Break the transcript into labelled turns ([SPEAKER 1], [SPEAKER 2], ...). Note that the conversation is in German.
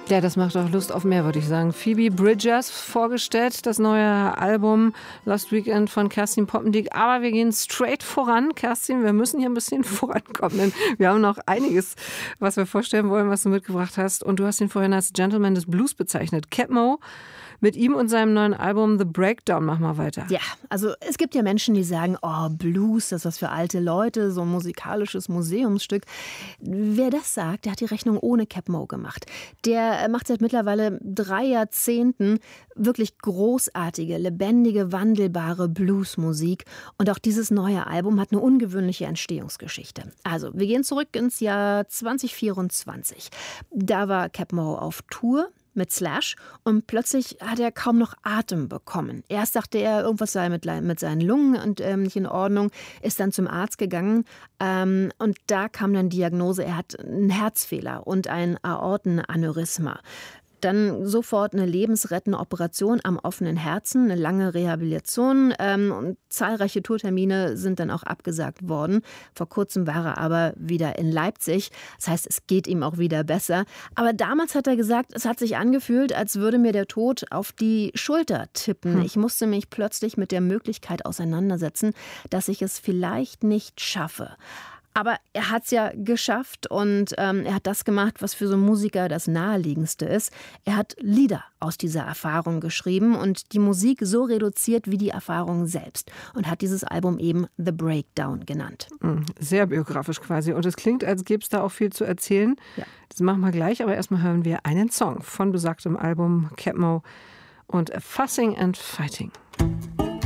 [SPEAKER 1] Ja, das macht auch Lust auf mehr, würde ich sagen. Phoebe Bridgers vorgestellt, das neue Album Last Weekend von Kerstin Poppendiek. Aber wir gehen straight voran. Kerstin, wir müssen hier ein bisschen vorankommen, denn wir haben noch einiges, was wir vorstellen wollen, was du mitgebracht hast. Und du hast ihn vorhin als Gentleman des Blues bezeichnet. Capmo. Mit ihm und seinem neuen Album The Breakdown machen wir weiter.
[SPEAKER 2] Ja, also es gibt ja Menschen, die sagen, oh, Blues, das ist was für alte Leute, so ein musikalisches Museumsstück. Wer das sagt, der hat die Rechnung ohne Capmo gemacht. Der macht seit mittlerweile 3 Jahrzehnten wirklich großartige, lebendige, wandelbare Bluesmusik. Und auch dieses neue Album hat eine ungewöhnliche Entstehungsgeschichte. Also, wir gehen zurück ins Jahr 2024. Da war Capmo auf Tour mit Slash und plötzlich hat er kaum noch Atem bekommen. Erst dachte er, irgendwas sei mit seinen Lungen und nicht in Ordnung, ist dann zum Arzt gegangen und da kam dann die Diagnose, er hat einen Herzfehler und ein Aortenaneurysma. Dann sofort eine lebensrettende Operation am offenen Herzen, eine lange Rehabilitation und zahlreiche Tourtermine sind dann auch abgesagt worden. Vor kurzem war er aber wieder in Leipzig. Das heißt, es geht ihm auch wieder besser. Aber damals hat er gesagt, es hat sich angefühlt, als würde mir der Tod auf die Schulter tippen. Ich musste mich plötzlich mit der Möglichkeit auseinandersetzen, dass ich es vielleicht nicht schaffe. Aber er hat es ja geschafft und er hat das gemacht, was für so einen Musiker das Naheliegendste ist. Er hat Lieder aus dieser Erfahrung geschrieben und die Musik so reduziert wie die Erfahrung selbst und hat dieses Album eben The Breakdown genannt.
[SPEAKER 1] Sehr biografisch quasi und es klingt, als gäbe es da auch viel zu erzählen. Ja. Das machen wir gleich, aber erstmal hören wir einen Song von besagtem Album Capmo und Fussing and Fighting.